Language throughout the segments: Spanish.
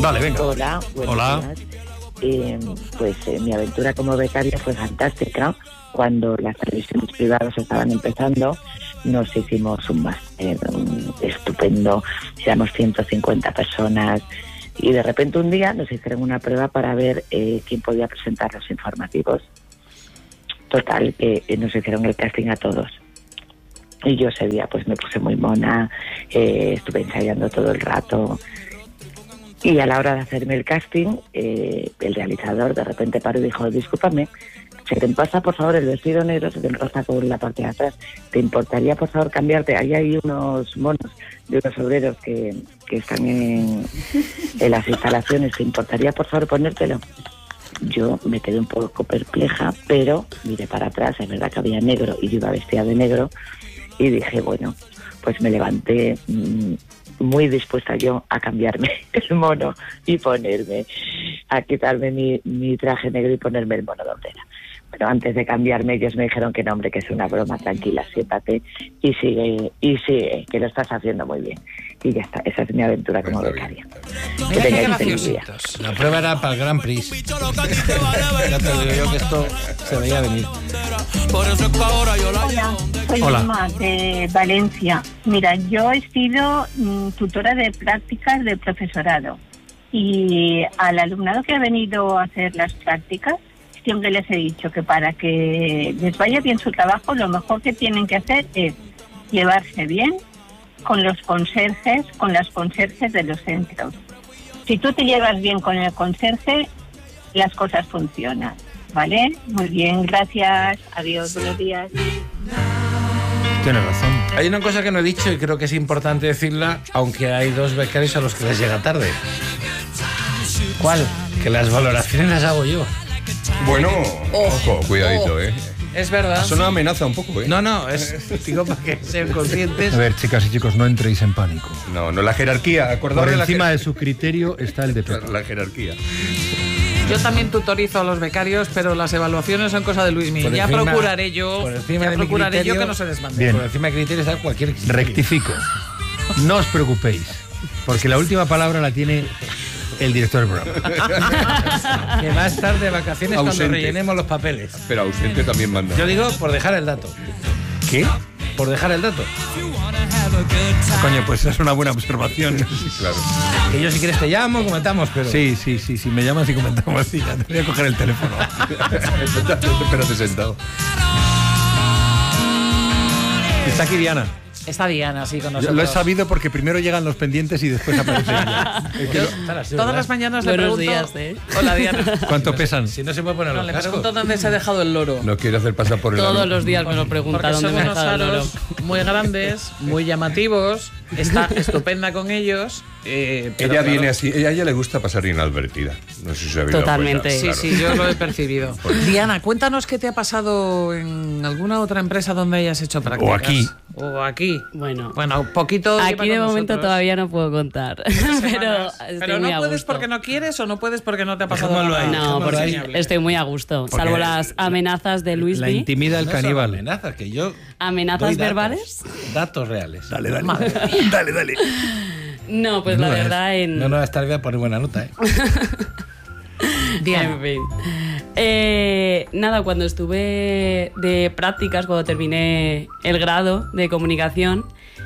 Vale, venga. Hola, buenos días. Mi aventura como becaria fue fantástica. Cuando las televisiones privadas estaban empezando, nos hicimos un máster estupendo. Éramos 150 personas y de repente un día nos hicieron una prueba para ver quién podía presentar los informativos. Total, que nos hicieron el casting a todos. Y yo ese día pues me puse muy mona, estuve ensayando todo el rato. Y a la hora de hacerme el casting, el realizador de repente paró y dijo: discúlpame, se te pasa por favor el vestido negro, se te enroza con la parte de atrás. ¿Te importaría por favor cambiarte? Ahí hay unos monos de unos obreros que están en las instalaciones. ¿Te importaría por favor ponértelo? Yo me quedé un poco perpleja, pero miré para atrás, es verdad que había negro y yo iba vestida de negro. Y dije, bueno, pues me levanté muy dispuesta yo a cambiarme el mono y ponerme, a quitarme mi traje negro y ponerme el mono de obrera. Pero antes de cambiarme ellos me dijeron que no, hombre, que es una broma, tranquila, siéntate y sigue, que lo estás haciendo muy bien. Y ya está, esa es mi aventura como becaria. Mira qué graciositos. La prueba era para el Grand Prix. Ya te digo yo que esto se veía venir. Hola, soy Emma de Valencia. Mira, yo he sido tutora de prácticas de profesorado y al alumnado que ha venido a hacer las prácticas siempre les he dicho que para que les vaya bien su trabajo, lo mejor que tienen que hacer es llevarse bien con los conserjes, con las conserjes de los centros. Si tú te llevas bien con el conserje, las cosas funcionan, ¿vale? Muy bien, gracias, adiós, buenos días. Tienes razón. Hay una cosa que no he dicho y creo que es importante decirla, aunque hay dos becarios a los que les llega tarde. ¿Cuál? Que las valoraciones las hago yo. Bueno, ojo, cuidadito, Es verdad. Eso no amenaza un poco, No, digo para que sean conscientes. A ver, chicas y chicos, no entréis en pánico. No, la jerarquía, acordaros. Por encima de su criterio está el de Pepe. La jerarquía. Yo también tutorizo a los becarios, pero las evaluaciones son cosa de Luismi. Ya procuraré yo que no se desmande. Bien. Por encima de criterio está cualquier criterio. Rectifico. No os preocupéis, porque la última palabra la tiene el director del programa. Que más tarde de vacaciones Ausente. cuando rellenemos los papeles. Pero ausente también manda. Yo digo por dejar el dato. ¿Qué? Por dejar el dato. Coño, pues es una buena observación. Claro. Que yo si quieres te llamo, comentamos, pero... Sí, me llamas y comentamos. Sí, ya te voy a coger el teléfono. Espérate sentado. Está aquí Diana. Está Diana, sí, con nosotros. Lo he sabido porque primero llegan los pendientes y después aparece ella. Todas las mañanas le Buenos pregunto... días, Hola, Diana. ¿Cuánto pesan? Si no se puede poner No, los le cascos. pregunto dónde se ha dejado el loro. No quiere hacer pasar por el Todos avión. los días me lo pregunta Porque dónde son me ha unos dejado el oro. aros muy grandes, muy llamativos. Está estupenda con ellos. Ella pero viene claro, así, a ella le gusta pasar inadvertida. No sé si se ha dado Totalmente. cuenta, Sí, claro. sí, yo lo he percibido. Diana, cuéntanos qué te ha pasado en alguna otra empresa donde hayas hecho prácticas. O aquí. O aquí. Bueno, poquito. lleva aquí de con momento nosotros. todavía no puedo contar. pero Pero muy no a puedes gusto. porque no quieres o no puedes porque no te ha pasado Dejémoslo nada. ahí. No, porque enseñable. estoy muy a gusto. Porque Salvo las amenazas de La Luismi. intimida el No son caníbal. amenazas, que yo... ¿Amenazas doy datos. verbales? Datos reales. Dale. Dale. No, pues la verdad en... No, esta vez voy a poner buena nota, Diana. En fin. Nada, cuando estuve de prácticas, cuando terminé el grado de comunicación,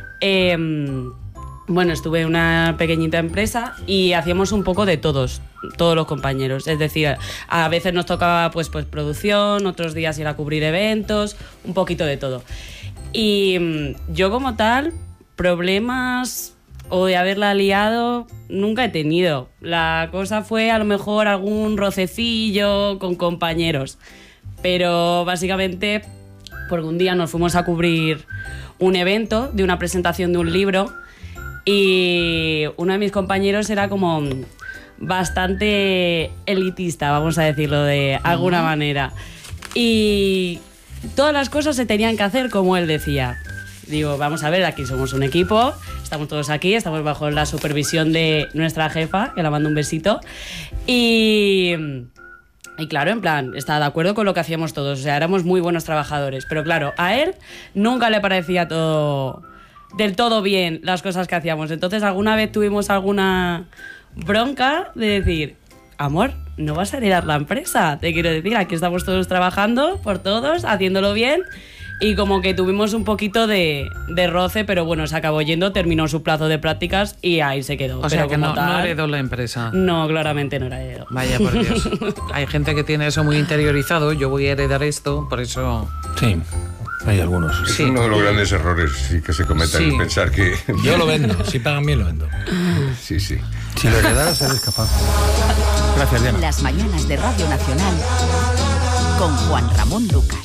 bueno, estuve en una pequeñita empresa y hacíamos un poco de todos los compañeros. Es decir, a veces nos tocaba pues producción, otros días ir a cubrir eventos, un poquito de todo. Y yo como tal, problemas o de haberla liado, nunca he tenido. La cosa fue a lo mejor algún rocecillo con compañeros. Pero básicamente, porque un día nos fuimos a cubrir un evento de una presentación de un libro y uno de mis compañeros era como bastante elitista, vamos a decirlo de alguna manera. Y todas las cosas se tenían que hacer como él decía. Digo, vamos a ver, aquí somos un equipo, estamos todos aquí, estamos bajo la supervisión de nuestra jefa, que la mando un besito. Y claro, en plan, estaba de acuerdo con lo que hacíamos todos, o sea, éramos muy buenos trabajadores. Pero claro, a él nunca le parecía todo del todo bien las cosas que hacíamos. Entonces alguna vez tuvimos alguna bronca de decir, amor, no vas a heredar la empresa. Te quiero decir, aquí estamos todos trabajando por todos, haciéndolo bien. Y como que tuvimos un poquito de roce, pero bueno, se acabó yendo, terminó su plazo de prácticas y ahí se quedó. O sea que no heredó la empresa. No, claramente no la heredó. Vaya por Dios. Hay gente que tiene eso muy interiorizado, yo voy a heredar esto, por eso... Sí, hay algunos. Es uno de los grandes errores que se cometen, el pensar que... Yo lo vendo, si pagan bien lo vendo. Sí. Si lo heredaras, eres capaz. Gracias, Diana. Las mañanas de Radio Nacional con Juan Ramón Lucas.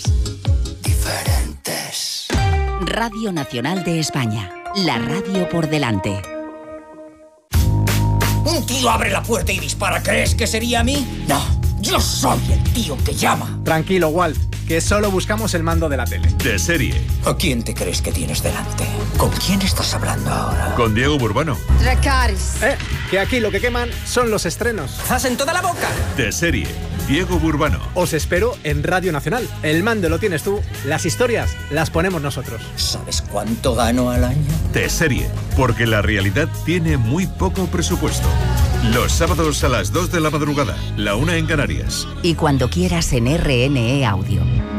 Radio Nacional de España, la radio por delante. Un tío abre la puerta y dispara. ¿Crees que sería a mí? No, yo soy el tío que llama. Tranquilo, Walt, que solo buscamos el mando de la tele. De serie. ¿A quién te crees que tienes delante? ¿Con quién estás hablando ahora? Con Diego Burbano. Dracarys. Que aquí lo que queman son los estrenos. ¡Zas en toda la boca! De serie. Diego Burbano. Os espero en Radio Nacional. El mando lo tienes tú, las historias las ponemos nosotros. ¿Sabes cuánto gano al año? De serie, porque la realidad tiene muy poco presupuesto. Los sábados a las 2 de la madrugada, la 1 en Canarias. Y cuando quieras en RNE Audio.